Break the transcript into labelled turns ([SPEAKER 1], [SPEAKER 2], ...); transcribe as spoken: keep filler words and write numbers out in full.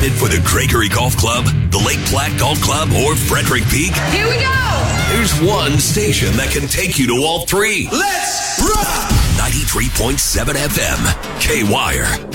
[SPEAKER 1] Headed for the Gregory Golf Club, the Lake Platte Golf Club, or Frederick Peak?
[SPEAKER 2] Here we go!
[SPEAKER 1] There's one station that can take you to all three.
[SPEAKER 3] Let's rock!
[SPEAKER 1] ninety-three point seven F M, K-Wire.